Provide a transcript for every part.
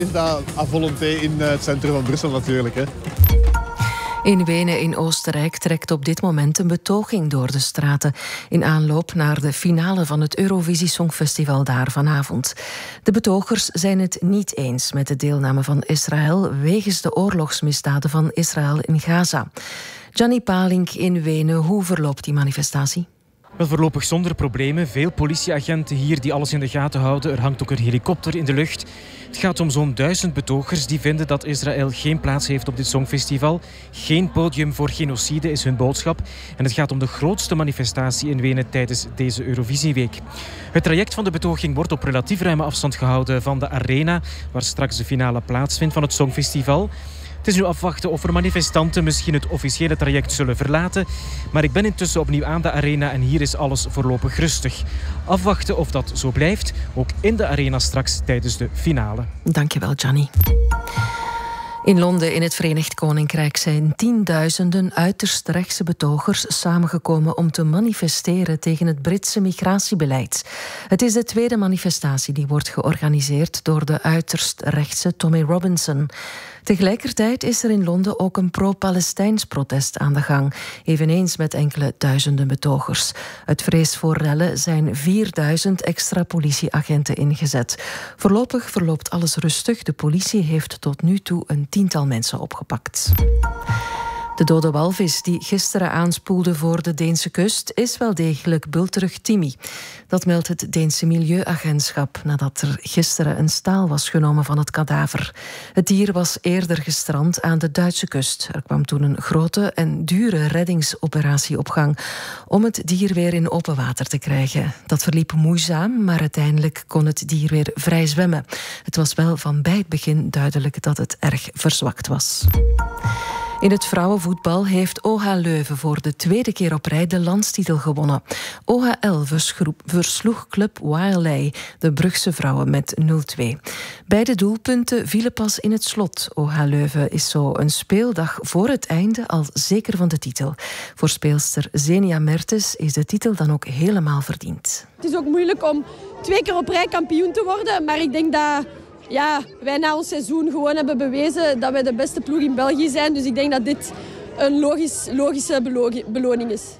Is dat à volonté in het centrum van Brussel natuurlijk, hè? In Wenen in Oostenrijk trekt op dit moment een betoging door de straten in aanloop naar de finale van het Eurovisie Songfestival daar vanavond. De betogers zijn het niet eens met de deelname van Israël wegens de oorlogsmisdaden van Israël in Gaza. Gianni Palink in Wenen, hoe verloopt die manifestatie? Wel, voorlopig zonder problemen. Veel politieagenten hier die alles in de gaten houden. Er hangt ook een helikopter in de lucht. Het gaat om zo'n 1000 betogers die vinden dat Israël geen plaats heeft op dit Songfestival. Geen podium voor genocide is hun boodschap. En het gaat om de grootste manifestatie in Wenen tijdens deze Eurovisieweek. Het traject van de betoging wordt op relatief ruime afstand gehouden van de arena, waar straks de finale plaatsvindt van het Songfestival. Het is nu afwachten of er manifestanten misschien het officiële traject zullen verlaten. Maar ik ben intussen opnieuw aan de arena en hier is alles voorlopig rustig. Afwachten of dat zo blijft, ook in de arena straks tijdens de finale. Dankjewel, Gianni. In Londen, in het Verenigd Koninkrijk, zijn tienduizenden uiterst rechtse betogers samengekomen om te manifesteren tegen het Britse migratiebeleid. Het is de tweede manifestatie die wordt georganiseerd door de uiterst rechtse Tommy Robinson. Tegelijkertijd is er in Londen ook een pro-Palestijns protest aan de gang, eveneens met enkele duizenden betogers. Uit vrees voor rellen zijn 4000 extra politieagenten ingezet. Voorlopig verloopt alles rustig. De politie heeft tot nu toe een 10-tal mensen opgepakt. De dode walvis die gisteren aanspoelde voor de Deense kust is wel degelijk bulterig Timmy. Dat meldt het Deense Milieuagentschap nadat er gisteren een staal was genomen van het kadaver. Het dier was eerder gestrand aan de Duitse kust. Er kwam toen een grote en dure reddingsoperatie op gang om het dier weer in open water te krijgen. Dat verliep moeizaam, maar uiteindelijk kon het dier weer vrij zwemmen. Het was wel van bij het begin duidelijk dat het erg verzwakt was. In het vrouwenvoetbal heeft OH Leuven voor de tweede keer op rij de landstitel gewonnen. OHL versloeg club Wiley, de Brugse vrouwen, met 0-2. Beide doelpunten vielen pas in het slot. OH Leuven is zo een speeldag voor het einde al zeker van de titel. Voor speelster Zenia Mertens is de titel dan ook helemaal verdiend. Het is ook moeilijk om 2 keer op rij kampioen te worden, maar ik denk dat wij na ons seizoen gewoon hebben bewezen dat wij de beste ploeg in België zijn. Dus ik denk dat dit een logische beloning is.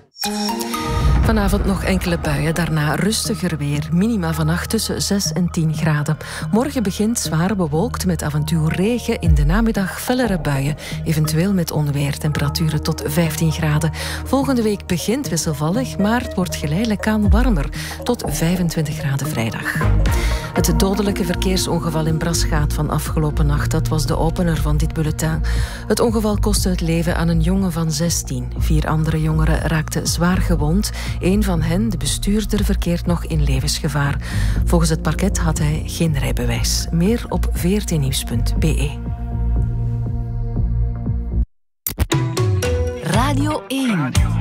Vanavond nog enkele buien, daarna rustiger weer. Minima vannacht tussen 6 en 10 graden. Morgen begint zwaar bewolkt met af en toe regen. In de namiddag fellere buien, eventueel met onweer. Temperaturen tot 15 graden. Volgende week begint wisselvallig, maar het wordt geleidelijk aan warmer. Tot 25 graden vrijdag. Het dodelijke verkeersongeval in Braschaat van afgelopen nacht, dat was de opener van dit bulletin. Het ongeval kostte het leven aan een jongen van 16. 4 andere jongeren raakten zwaar gewond. Een van hen, de bestuurder, verkeert nog in levensgevaar. Volgens het parket had hij geen rijbewijs. Meer op vrtnieuws.be. Radio 1.